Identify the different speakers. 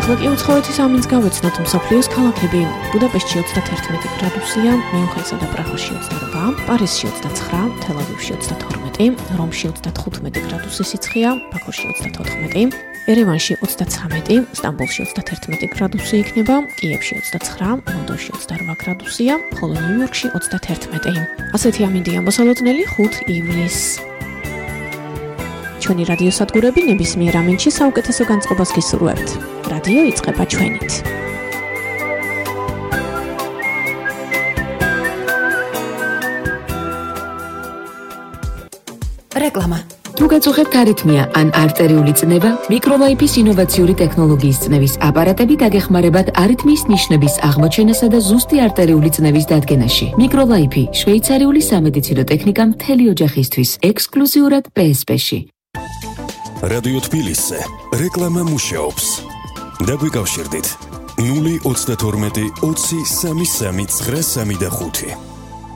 Speaker 1: ახლა კი უცხოეთის ამინს გავეცნოთ მსოფლიოს ქალაქები. ბუდაპეშტში 31 გრადუსია, მიუნხენსა და პრაღაში 28, პარიზში 29, თელ-ავივში 32, რომში 35 გრადუსი სიცხეა, ბაქოში 34, ერევანში 33, სტამბოლში 31 გრადუსი იქნება, კიევში 29, ლონდონში 28 გრადუსია, ხოლო ნიუ-იორკში 31. ასეთი ამინდია მოსალოდნელი 5 ივლისს. ჩვენი რადიოსადგურები ნებისმიერ ამინდში საუკეთესო განწყობას გისურვებთ. რადიო იწყება ჩვენით.
Speaker 2: რეკლამა. თუ გაწუხებთ არითმია ან არტერიული წნევა, მიკროლაიფის ინოვაციური ტექნოლოგიის წნევის აპარატები დაგეხმარებათ არითმიის ნიშნების აღმოჩენასა და ზუსტი არტერიული წნევის დადგენაში. მიკროლაიფი შვეიცარიული სამედიცინო ტექნიკა მთელი ოჯახისთვის, ექსკლუზიურად PSP-ში.
Speaker 3: რადიო თბილისზე რეკლამა მუშაობს. დაგვიკავშირდით 032 20 33 935.